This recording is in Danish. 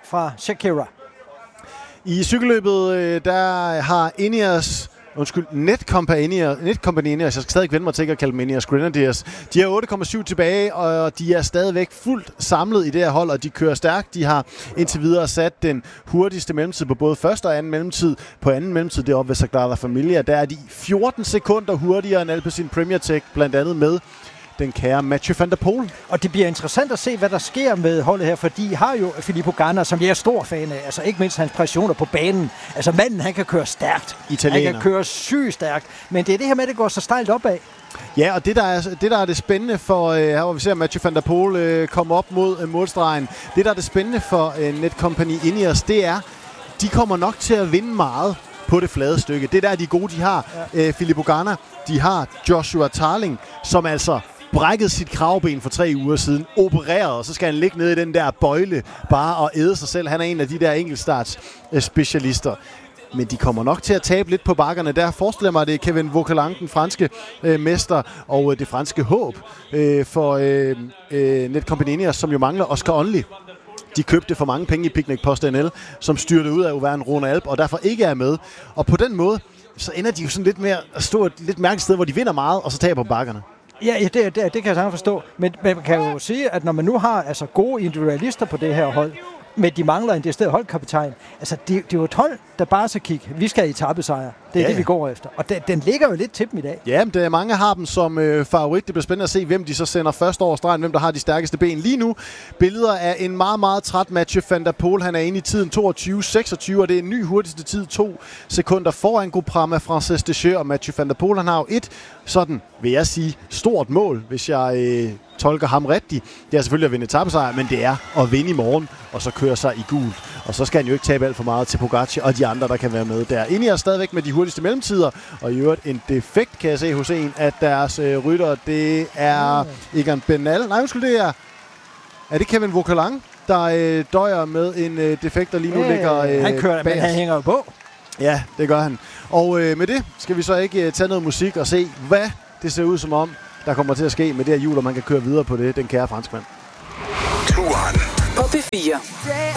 fra Shakira. I cykelløbet, der har Netcompany Ineos, jeg skal stadig vende mig til at kalde dem Ineos Grenadiers. De har 8,7 tilbage, og de er stadigvæk fuldt samlet i det her hold, og de kører stærkt. De har indtil videre sat den hurtigste mellemtid på både første og anden mellemtid. På anden mellemtid, det er oppe ved Sagrada Familia, der er de 14 sekunder hurtigere end Alpecin Premier Tech, blandt andet med den kære Mathieu van der Poel. Og det bliver interessant at se, hvad der sker med holdet her, for de har jo Filippo Ganna, som jeg er stor fan af. Altså ikke mindst hans præstationer på banen. Altså manden, han kan køre stærkt. Italiener. Han kan køre sygt stærkt. Men det er det her med, at det går så stejlt opad. Ja, og det der er det spændende for, her hvor vi ser Mathieu van der Poel komme op mod målstregen. Det der er det spændende for Netcompany Ineos, det er, de kommer nok til at vinde meget på det flade stykke. Det der er de gode, de har. Filippo Ganna, de har Joshua Tarling, som altså brækket sit kravben for 3 uger siden, opereret, og så skal han ligge nede i den der bøjle bare og æde sig selv. Han er en af de der enkeltstarts specialister. Men de kommer nok til at tabe lidt på bakkerne. Der forestiller mig, at det er Kevin Vauquelin, den franske mester, og det franske håb for Netcompany Ineos, som jo mangler Oscar Onley. De købte for mange penge i Picnic Post NL, som styrte ud af Auvergne Alp, og derfor ikke er med. Og på den måde, så ender de jo sådan lidt mere at stå et lidt mærkeligt sted, hvor de vinder meget, og så taber på bakkerne. Ja, det kan jeg sagtens forstå. Men man kan jo sige, at når man nu har altså gode individualister på det her hold, men de mangler en decideret holdkaptajn. Altså, det er jo et hold, der bare skal kigge. Vi skal i etapesejr. Det er det, vi går efter. Og den ligger jo lidt til dem i dag. Ja, det er mange har dem som favorit. Det bliver spændende at se, hvem de så sender først over stregen, hvem der har de stærkeste ben. Lige nu billeder af en meget, meget træt Mathieu van der Poel. Han er inde i tiden 22-26, og det er en ny hurtigste tid, 2 sekunder foran Groupama Frances Deschamps. Og Mathieu van der Poel, han har jo et sådan, vil jeg sige, stort mål, hvis jeg tolker ham rigtigt. Det er selvfølgelig at vinde etapesejr, men det er at vinde i morgen, og så køre sig i gult. Og så skal han jo ikke tabe alt for meget til Pogacar og de andre, der kan være med der. Ineos stadigvæk med de hurtigste mellemtider, og i øvrigt en defekt, kan jeg se hos en af deres rytter. Det er Egan Bernal. Nej, undskyld, det er det Kevin Vauquelin, der døjer med en defekt, der lige nu ligger han kører, men han hænger jo på. Ja, det gør han. Og med det skal vi så ikke tage noget musik og se, hvad det ser ud som om, der kommer til at ske med det her hjul, og man kan køre videre på det, den kære franskmand. Turen på P4.